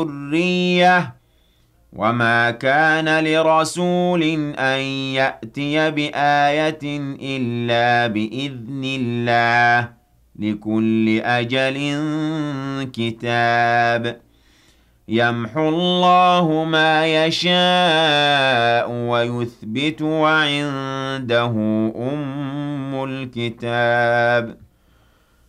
ذُرِّيَّةٍ وَمَا كَانَ لِرَسُولٍ أَن يَأْتِيَ بِآيَةٍ إِلَّا بِإِذْنِ اللَّهِ ۗ لِكُلِّ أَجَلٍ كِتَابٌ يَمْحُو اللَّهُ مَا يَشَاءُ وَيُثْبِتُ ۖ وَعِندَهُ أُمُّ الْكِتَابِ